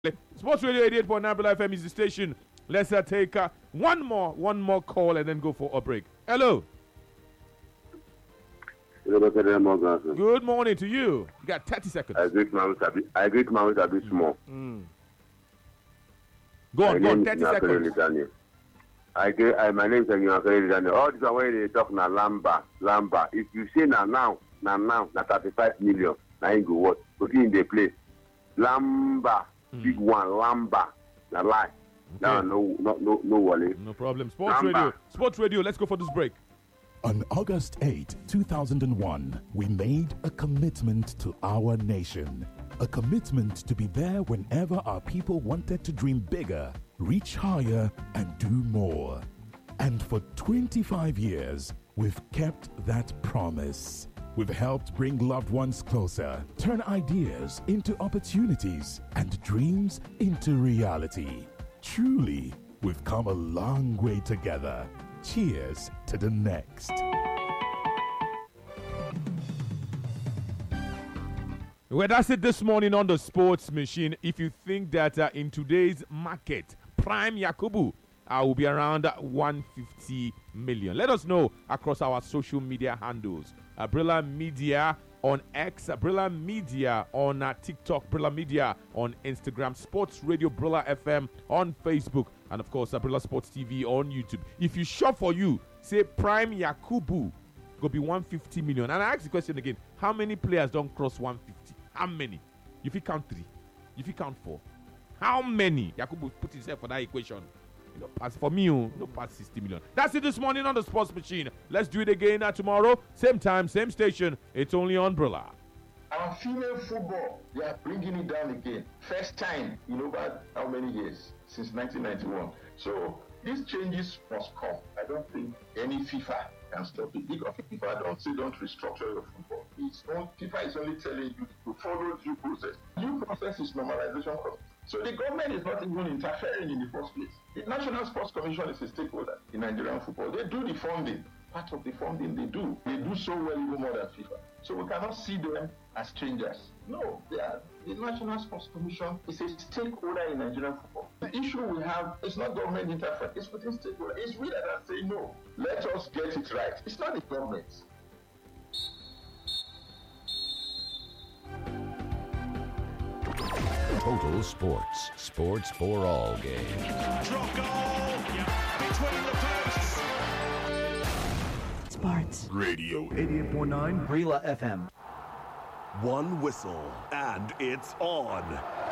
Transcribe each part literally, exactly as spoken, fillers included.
Sports Radio eighty-eight point nine F M is the station. Let's uh, take uh, one more, one more call and then go for a break. Hello. Good morning to you. You got thirty seconds. I greet my a bit. I greet my a bit small. Mm. Go on, go on. thirty seconds. I get. I, my name is Daniel. All this way they talk na lamba, lamba. If you say na now, na now, na thirty-five million. Na ain't go what? Put in the place. Lamba. Mm. Big one, Lamba, na lie. Okay. No, no, no, no, no, Wally. No problem. Sports Lamba. Radio, Sports Radio. Let's go for this break. On August eighth, two thousand one, we made a commitment to our nation. A commitment to be there whenever our people wanted to dream bigger, reach higher, and do more. And for twenty-five years, we've kept that promise. We've helped bring loved ones closer, turn ideas into opportunities, and dreams into reality. Truly, we've come a long way together. Cheers to the next. Well, that's it this morning on the Sports Machine. If you think that uh, in today's market, Prime Yakubu uh, will be around one hundred fifty million. Let us know across our social media handles. Uh, Brilla Media on X, uh, Brilla Media on uh, TikTok, Brilla Media on Instagram, Sports Radio Brilla F M on Facebook, and of course, uh, Brilla Sports T V on YouTube. If you shop for you, say Prime Yakubu, go be one hundred fifty million. And I ask the question again, how many players don't cross one hundred fifty? How many? If you count three, if you count four, how many? Yakubu put himself for that equation. You know, pass for me, oh, no pass sixty million. That's it this morning on the Sports Machine. Let's do it again uh, tomorrow. Same time, same station. It's only on Brilla. Our female football, they are bringing it down again. First time in over how many years? Since nineteen ninety-one. So these changes must come. I don't think any FIFA can stop it. Because FIFA don't say don't restructure your football. It's not, FIFA is only telling you to follow due process. Due process is normalization process. So the government is not even interfering in the first place. The National Sports Commission is a stakeholder in Nigerian football. They do the funding. Part of the funding they do. They do so well even more than FIFA. So we cannot see them as strangers. No, they are, the National Sports Commission is a stakeholder in Nigerian football. The issue we have is not government interference, it's within stakeholders. It's we that are saying no. Let us get it right. It's not the government. Total Sports. Sports for all games. Drop goal! Yeah. Between the posts! Sports. Radio eighty-eight point nine. Brilla F M. One whistle, and it's on.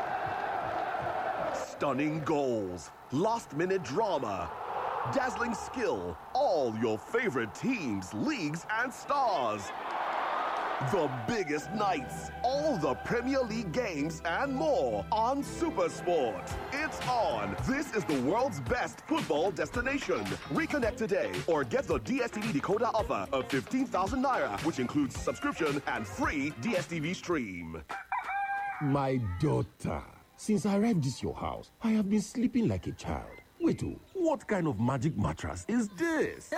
Stunning goals, last-minute drama, dazzling skill, all your favorite teams, leagues, and stars. The biggest nights, all the Premier League games, and more on SuperSport. It's on. This is the world's best football destination. Reconnect today or get the D S T V decoder offer of fifteen thousand naira, which includes subscription and free D S T V stream. My daughter, since I arrived at your house, I have been sleeping like a child. Wait, oh, what kind of magic mattress is this?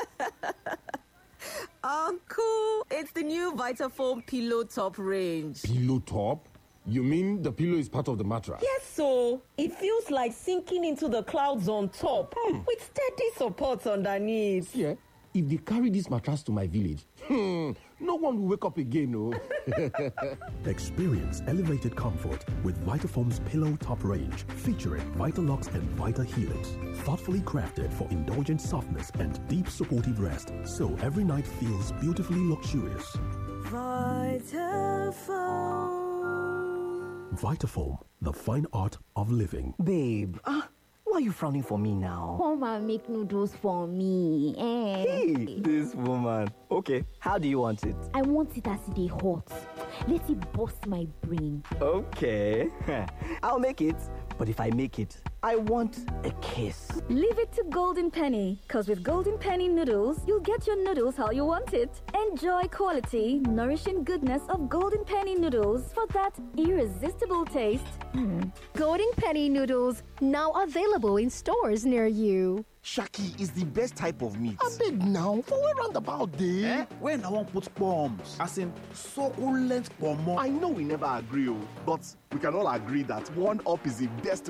Uncle, it's the new Vitafoam Pillow Top range. Pillow Top? You mean the pillow is part of the mattress? Yes, so it feels like sinking into the clouds on top hmm. with steady support underneath. Yeah, if they carry this mattress to my village, hmm, no one will wake up again, no. Experience elevated comfort with Vitafoam's Pillow Top range, featuring Vitalux and Vita Helix. Thoughtfully crafted for indulgent softness and deep supportive rest, so every night feels beautifully luxurious. Vitafoam. Vitafoam, the fine art of living. Babe, ah, why are you frowning for me now? Come and make noodles for me. Eh? Hey, this woman. Okay, how do you want it? I want it as it is hot. Let it bust my brain. Okay, I'll make it. But if I make it, I want a kiss. Leave it to Golden Penny, because with Golden Penny noodles, you'll get your noodles how you want it. Enjoy quality, nourishing goodness of Golden Penny noodles for that irresistible taste. Mm. Golden Penny noodles, now available in stores near you. Shaki is the best type of meat. I beg now, for where roundabout day? Eh? When I want put bombs, as in succulent pomo. I know we never agree, but we can all agree that one up is the best